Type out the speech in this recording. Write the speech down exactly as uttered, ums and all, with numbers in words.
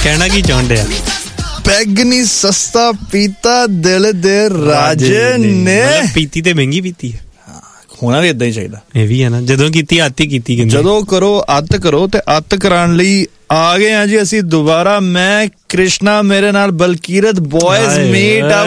ਕਹਿਣਾ ਕੀ ਚਾਹੁੰਦੇ ਆ? ਪੈਗ ਨੀ ਸਸਤਾ ਪੀਤਾ ਦਿਲ ਦੇ ਰਾਜੇ ਨੇ। ਪੀਤੀ ਤੇ ਮਹਿੰਗੀ ਪੀਤੀ ਹੈ, ਹੋਣਾ ਵੀ ਏਦਾਂ ਹੀ ਚਾਹੀਦਾ। ਇਹ ਵੀ ਹੈ ਨਾ, ਜਦੋਂ ਕੀਤੀ ਅੱਤ ਹੀ ਕੀਤੀ। ਜਦੋਂ ਕਰੋ ਅੱਤ ਕਰੋ, ਤੇ ਅੱਤ ਕਰਾਉਣ ਲਈ ਆ ਗਏ ਆ ਜੀ ਅਸੀਂ ਦੁਬਾਰਾ। ਮੈਂ ਕ੍ਰਿਸ਼ਨਾ, ਮੇਰੇ ਨਾਲ ਬਲਕੀਰਤ, ਬॉयਜ਼ ਮੀਟ